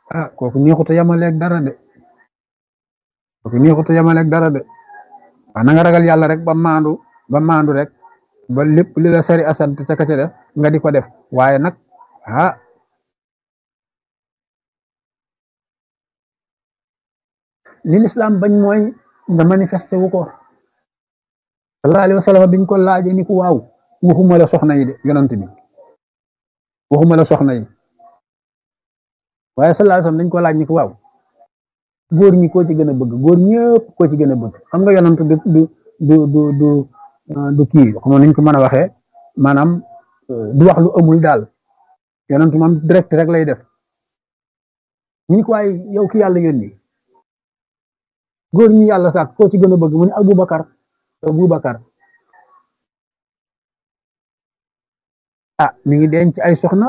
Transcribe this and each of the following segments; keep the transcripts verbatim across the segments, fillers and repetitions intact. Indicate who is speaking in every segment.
Speaker 1: ah kooku neexut a yamaleeg dara de kooku neexut a yamaleeg dara de waaw na nga ragal yàlla rek ba maandu ba maandu rek ba lépp li la sari asant ca ka ca def nga di ko def waaye nag ah li lislaam bañ mooy nga manifesté wu ko sallallahu alayhi wa sallam biñ ko laaje ni ko waaw waxuma la soxna yi de yonant bi waxuma la soxna yi waaye sallallahu alayhi wa sallam dañ ko laaj ni ko waaw góor ñi koo ci gën a bëgg góor ñëpp koo ci gën a bëgg xam nga yonant du du du du du du kii xam nga niñ ko mën a waxee maanaam du wax lu amul daal yonant moom direct rek lay def ñu ko waaye yow ki yàlla yónni góor ñi yàlla sax koo ci gën a bëgg mu ne Aboubacar Aboubacar ah mi ngi denc ay soxna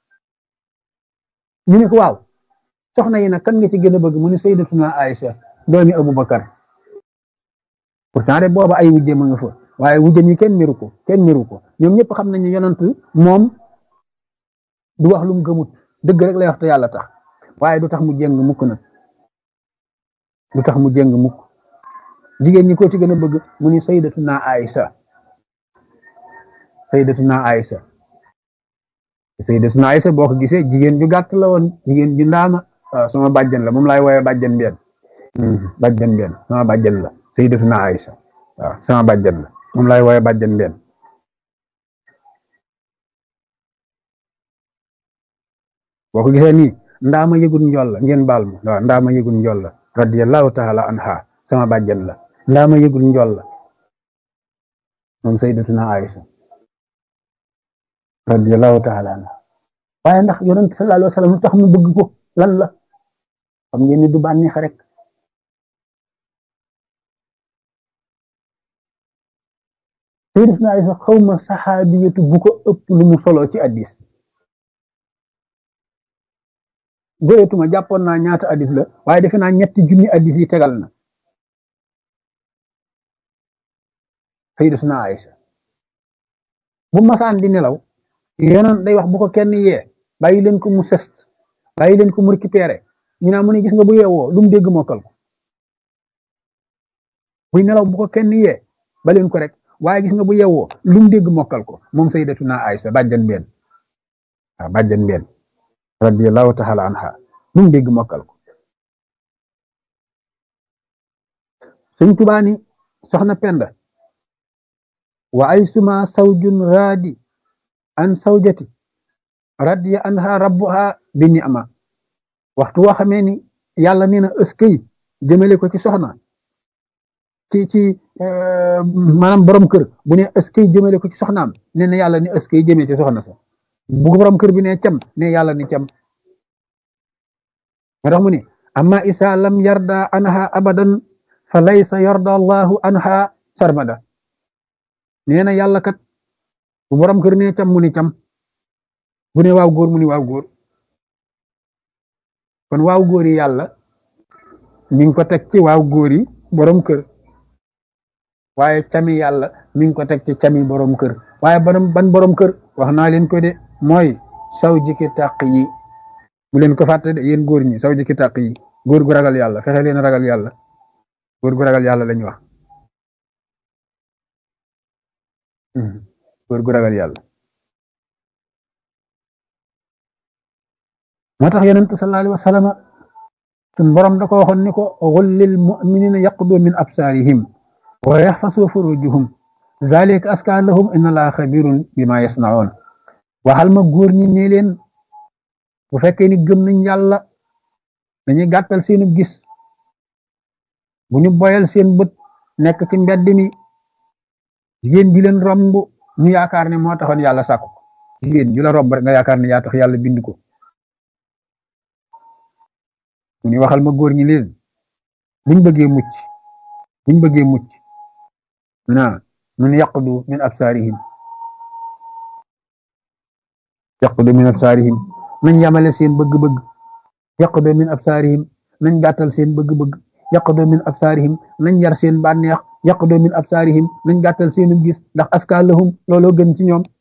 Speaker 1: ñu ne ko waaw soxna yi nag kan nga ci gën a bëgg mu ne Sayyidatuna Aïcha doomi Aboubacar pourtant de booba ay wujje ma nga fa waaye wujje ñi kenn miru ko kenn miru ko ñoom ñëpp xam nañ ne yonent moom du wax lu mu gëmut dëgg rek lay wax te yàlla tax waaye du tax mu jéng mukk nag du tax mu jéng mukk jigéen ñi ko ci gën a bëgg mu ni Sayyidatuna Aïcha Sayyidatuna Aïcha Sayyidatuna Aïcha boo ko gisee jigéen ju gàtt la woon jigéen ju ndaama waaw sama bàjjen la moom laay wooyee bàjjen benn bàjjen benn sama bàjjen la Sayyidatuna Aïcha waaw sama bàjjen la moom laay wooyee bàjjen benn boo ko gisee nii ndaama yëgul njool la ngeen baal ma waaw ndaama yëgul njool la radiyallahu taala anha sama bàjjen la ndaama yëgul njool la moom Sayyidatuna Aïcha radiyallahu taala anha waaye ndax yonent sallallahu alayhi wa sallam lu tax mu bëgg ko lan la xam ngeen ni du bànneex rek Sayyidatuna Aïcha xawma saxaabiyatu bu ko ëpp lu mu solo ci addis goyetuma jàppoon naa ñaata addis la waaye defe naa ñetti junni addis yi tegal na Sayyidatuna Aïcha bu masaan di nelaw yonoon day wax bu ko kenn yee bàyyi leen ko mu sest bàyyi leen ko mu récupéré ñu naa mu ne gis nga bu yeewoo lu mu dégg mokkal ko buy nelaw bu ko kenn yee ba leen ko rek waaye gis nga bu yeewoo lu mu dégg mokkal ko moom Sayyidatuna Aïcha bàjjan benn waaw bàjjan benn radiyallahu taala anha lu mu dégg mokkal ko Sëñ Tuubaa ni soxna Penda wa ay suma sawjun raadi an sawjati radiya anha rabbuha bi ni'ma waxtu woo xamee ni yàlla nee na ëskay jëmale ko ci soxna ci ci maanaam borom kër bu ne ëskay jëmale ko ci soxnaam nee na yàlla ni ëskay jëmee ci soxna sa bu borom kër bi ne cam ne yàlla ni cam moo tax mu ne amma isa lam yarda anha abadan fa laysa yarda allahu anha sarmada nee na yàlla kat bu borom kër ne cam mu ni cam bu ne waaw góor mu ni waaw góor kon waaw góor yi yàlla mi ngi ko teg ci waaw góor yi borom kër waaye cami yàlla mi ngi ko teg ci cami borom kër waaye ban ban borom kër wax naa leen ko de mooy saw jiki tàq yi bu leen ko fàtte de yéen góor ñi saw jiki tàq yi góor gu ragal yàlla fexe leen ragal yàlla góor gu ragal yàlla lañu wax góor gu ragal yàlla moo tax yonent sallallahu alayhi wa sallam sun borom da ko waxoon ni ko qul lil mu'minina yaqdu min absarihim wa yahfazu furujuhum zalika aska lahum inna allaha xabirun bima yasnaun waxal ma góor ñi ne leen bu fekkee ni gëm nañ yàlla dañuy gàttal seenu gis bu ñu boyal seen bët nekk ci mbedd mi jigéen ji leen romb ñu yaakaar ne moo taxoon yàlla sàkku ko jigéen ju la romb rek nga yaakaar ne yaa tax yàlla bind ko mu ni waxal ma góor ñi leen buñ bëggee mucc buñ bëggee mucc naa mun yaqdu min absaarihim yaqdu min absaarihim nañ yamale seen bëgg-bëgg yaqdu min absaarihim nañ gàttal seen bëgg-bëgg yaqdu min absaarihim nañ yar seen bànneex yaqdu min absaarihim nañ gàttal seenu gis ndax aska lahum looloo gën ci ñoom